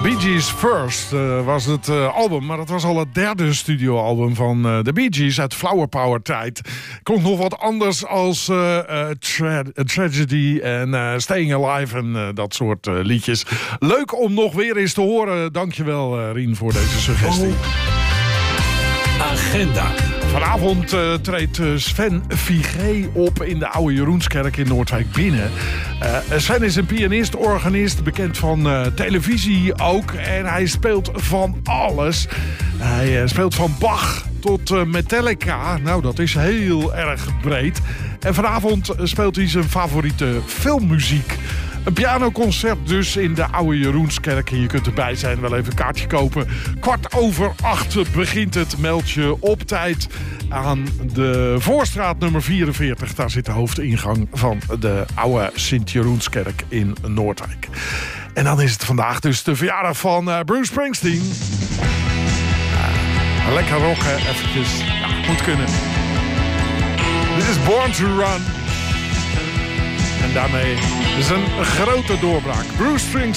Bee Gees First was het album, maar dat was al het derde studioalbum van de Bee Gees uit Flower Power tijd. Klonk nog wat anders als Tragedy en Staying Alive en dat soort liedjes. Leuk om nog weer eens te horen. Dankjewel Rien voor deze suggestie. Agenda. Vanavond treedt Sven Vigé op in de Oude Jeroenskerk in Noordwijk binnen. Sven is een pianist, organist, bekend van televisie ook. En hij speelt van alles. Hij speelt van Bach tot Metallica. Nou, dat is heel erg breed. En vanavond speelt hij zijn favoriete filmmuziek. Een pianoconcert dus in de Oude Jeroenskerk. Je kunt erbij zijn, wel even een kaartje kopen. 7:15 begint het. Meld je op tijd aan de Voorstraat nummer 44. Daar zit de hoofdingang van de Oude Sint-Jeroenskerk in Noordwijk. En dan is het vandaag dus de verjaardag van Bruce Springsteen. Lekker rocken, eventjes. Ja, moet kunnen. Dit is Born to Run. En daarmee is een grote doorbraak. Bruce Springsteen.